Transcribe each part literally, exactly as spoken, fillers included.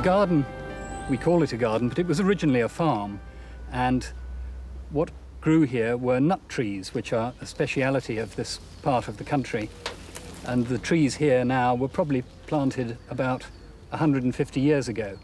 garden, we call it a garden, but it was originally a farm, and what grew here were nut trees, which are a speciality of this part of the country. And the trees here now were probably planted about one hundred fifty years ago.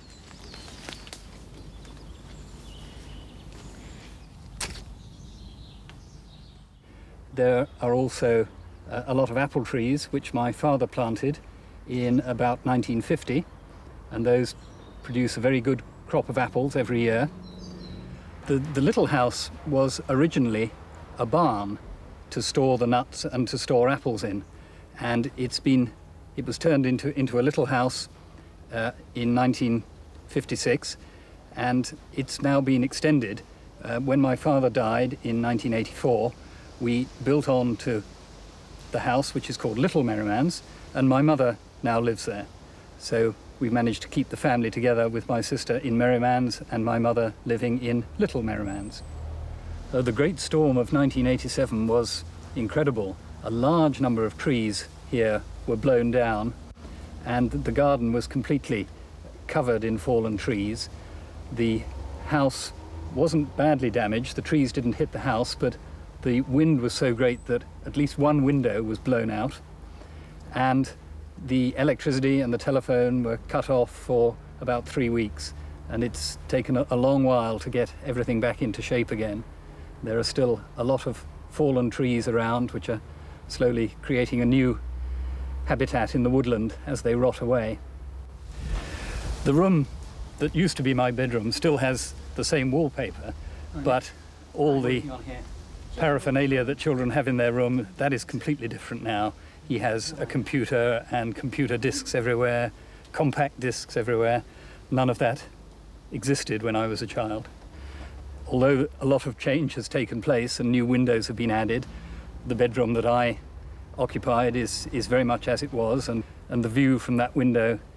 There are also uh, a lot of apple trees, which my father planted in about nineteen fifty, and those produce a very good crop of apples every year. The, the little house was originally a barn to store the nuts and to store apples in, and it's been, it was turned into, into a little house uh, in nineteen fifty-six, and it's now been extended. Uh, when my father died in nineteen eighty-four, we built on to the house, which is called Little Merrimans, and my mother now lives there. So we managed to keep the family together with my sister in Merrimans and my mother living in Little Merrimans. Uh, the great storm of nineteen eighty-seven was incredible. A large number of trees here were blown down, and the garden was completely covered in fallen trees. The house wasn't badly damaged, the trees didn't hit the house, but the wind was so great that at least one window was blown out, and the electricity and the telephone were cut off for about three weeks, and it's taken a, a long while to get everything back into shape again. There are still a lot of fallen trees around, which are slowly creating a new habitat in the woodland as they rot away. The room that used to be my bedroom still has the same wallpaper, but all the paraphernalia that children have in their room, that is completely different now. He has a computer and computer discs everywhere, compact discs everywhere. None of that existed when I was a child. Although a lot of change has taken place and new windows have been added, the bedroom that I occupied is, is very much as it was, and, and the view from that window